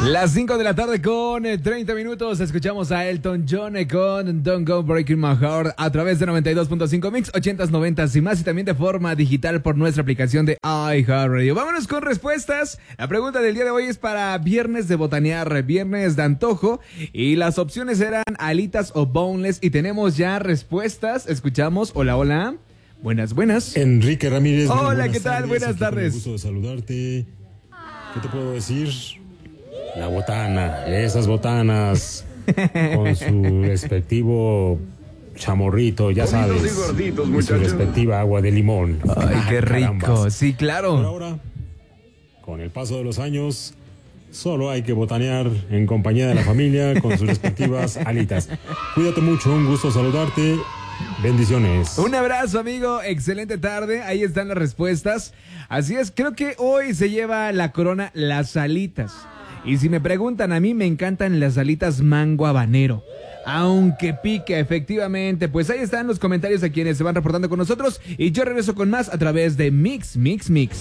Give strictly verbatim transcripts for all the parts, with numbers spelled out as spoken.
Las cinco de la tarde con eh, treinta minutos. Escuchamos a Elton John eh, con Don't Go Breaking My Heart a través de noventa y dos punto cinco Mix, ochentas, noventas y más, y también de forma digital por nuestra aplicación de iHeartRadio. Vámonos con respuestas. La pregunta del día de hoy es para viernes de botanear, viernes de antojo, y las opciones eran alitas o boneless, y tenemos ya respuestas. Escuchamos. Hola, hola. Buenas, buenas. Enrique Ramírez. Hola, ¿qué tal? Tardes. Buenas Aquí tardes. con el gusto de saludarte. ¿Qué te puedo decir? La botana, esas botanas con su respectivo chamorrito, ya sabes, y gorditos, y su respectiva agua de limón. Ay, qué rico. Carambas. Sí, Pero claro. ahora, con el paso de los años, solo hay que botanear en compañía de la familia con sus respectivas alitas. Cuídate mucho, un gusto saludarte. Bendiciones. Un abrazo, amigo. Excelente tarde. Ahí están las respuestas. Así es, creo que hoy se lleva la corona las alitas. Y si me preguntan, a mí me encantan las alitas mango habanero. Aunque pique, efectivamente. Pues ahí están los comentarios a quienes se van reportando con nosotros. Y yo regreso con más a través de Mix, Mix, Mix.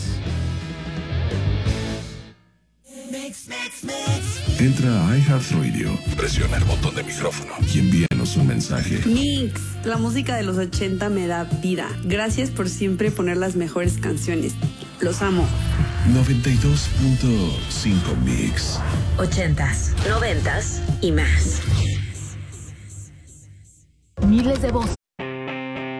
Mix, mix, mix. Entra a iHeartRadio, presiona el botón de micrófono y envíanos un mensaje. Mix, la música de los ochenta me da vida. Gracias por siempre poner las mejores canciones. Los amo. noventa y dos punto cinco Mix. Ochentas, noventas y más. Miles de voces.